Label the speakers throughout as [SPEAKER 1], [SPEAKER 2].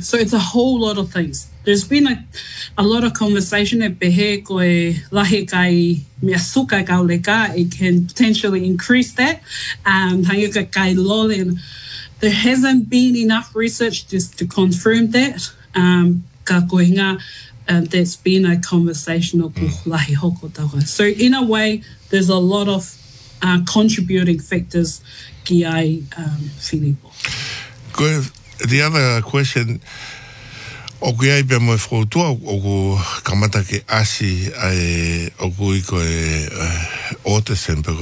[SPEAKER 1] So it's a whole lot of things. There's been a lot of conversation at behe koe lahi kai mea suka kau leka. It can potentially increase that. Hangi kai lole. There hasn't been enough research just to confirm that. Ka kohinga, that's been a conversation of lahi hoko tawa. So in a way, there's a lot of contributing factors ki ai Filipo.
[SPEAKER 2] Good. The other question, oku ai pe mo frotua oku kamata ke asi ai oku iko autism pe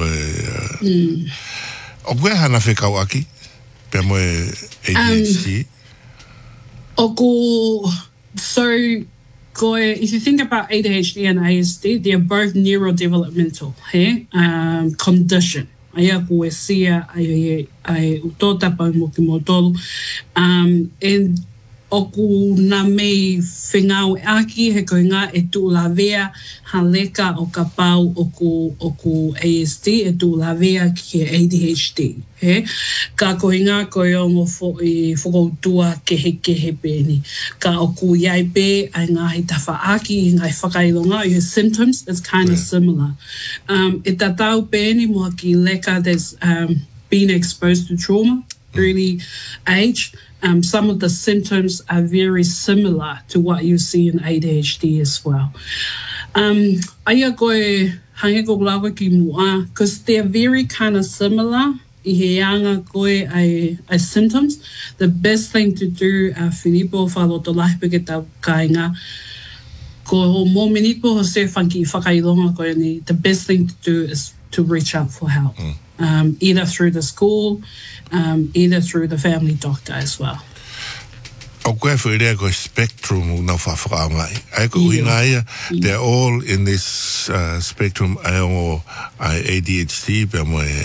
[SPEAKER 2] oku hana fe kawaki pe mo ADHD.
[SPEAKER 1] Oku, so if you think about ADHD and ASD, they're both neurodevelopmental condition. Aia ko e sia ai utota pa mo ki mo tolu and oku na mei whengau aki he koinga e tu lavea haleka o ka pau oku ASD e tu lavea ki ADHD ka koinga ko yo fo I whakautua kehe pēni ka oku iai pē ai ngahi tawhaaki ngai whakailonga your symptoms is kind of similar e tatau pēni mua ki leka that's been exposed to trauma early age. Some of the symptoms are very similar to what you see in ADHD as well. Aia koe hange ko lawa ki mua, because they're very kind of similar. I he anga koe ai symptoms. The best thing to do, Filipo, whaloto lahipeke tau kainga, ko mo minipo ho se whanki whakailonga koe ni, the best thing to do is to reach out for help. Either through the school, either through the family doctor as well.
[SPEAKER 2] Okay, for the spectrum no they're all in this spectrum. ADHD,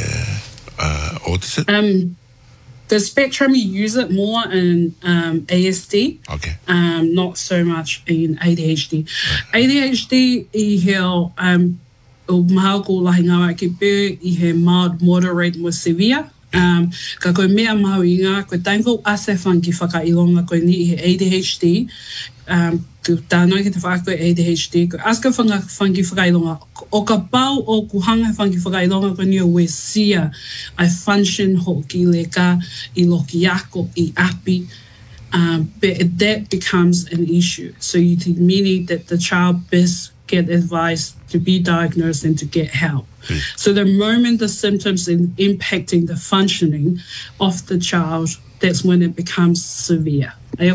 [SPEAKER 2] autism.
[SPEAKER 1] The spectrum, you use it more in ASD.
[SPEAKER 2] Okay.
[SPEAKER 1] Not so much in ADHD. ADHD I heal o maha ko lahi ngawa ki pē I he mild, moderate, more severe. Ka koe mea mahu I ngā, koe tainko ase whanki whakailonga koe ni I he ADHD. Ku tānoi ki te whakakoe ADHD, koe aska whanki whakailonga. O ka pau o kuhanga whanki whakailonga koe ni o we sia I function ho ki leka, I loki ako, I api. But that becomes an issue. So you meaning that the child best get advice to be diagnosed and to get help. So the moment the symptoms are impacting the functioning of the child, that's when it becomes severe. But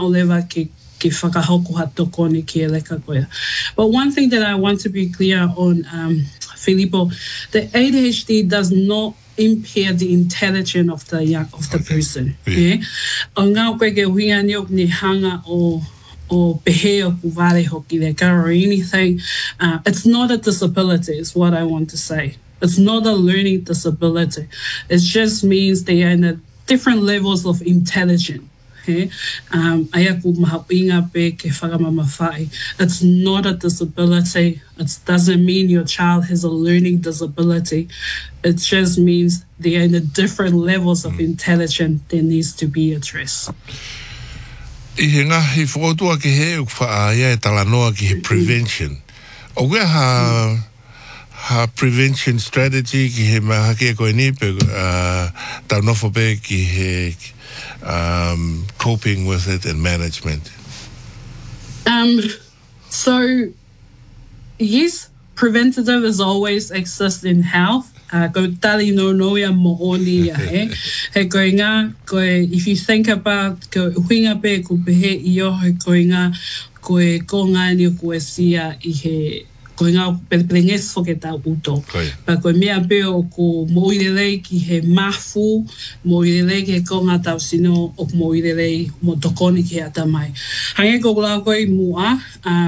[SPEAKER 1] one thing that I want to be clear on, Filippo, the ADHD does not impair the intelligence of the person. O ngā koe ke huia ni ok ni hanga o pehe o kuvare hoki leka or anything. It's not a disability is what I want to say. It's not a learning disability. It just means they are in a different levels of intelligence. It's not a disability. It doesn't mean your child has a learning disability. It just means they are in a different levels of intelligence that needs to be addressed.
[SPEAKER 2] I ngahi whakautua ki he whaia e talanoa ki he prevention. O wea ha prevention strategy ki he mahake koe ni pe tau nofo pe ki he coping with it and management.
[SPEAKER 1] So yes, preventative is always exist in health. Ko tali no noia mo'oni he koe ngā, if you think about ko huinga pe ko pehe I oho koe ngā, koe ko ngāni o koe sia I he koe ngā pelenges whoke tau uto. Pa koe mea pe o ko moirelei ki he mafu, moirelei ki he ko ngā tau sino o moirelei mo tokoni ki ata mai. Hange ko la koe mua,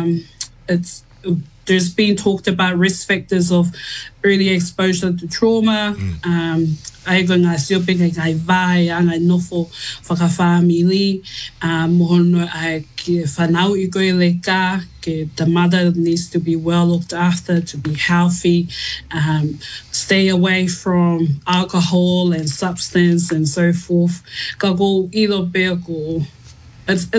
[SPEAKER 1] there's been talked about risk factors of early exposure to trauma. Ai ko ngā siopinga ngai vai, ngai nofo whakawhamili, mohono ai ki whanau I koe leka, the mother needs to be well looked after, to be healthy, stay away from alcohol and substance and so forth. Ka ko ilo pe ko, it's